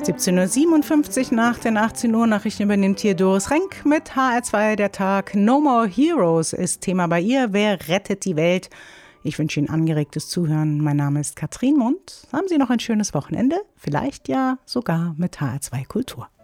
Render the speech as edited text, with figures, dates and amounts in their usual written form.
17:57 nach den 18 Uhr Nachrichten übernimmt hier Doris Renk mit HR2 der Tag. No More Heroes ist Thema bei ihr. Wer rettet die Welt? Ich wünsche Ihnen angeregtes Zuhören. Mein Name ist Katrin Mund. Haben Sie noch ein schönes Wochenende? Vielleicht ja sogar mit HR2 Kultur.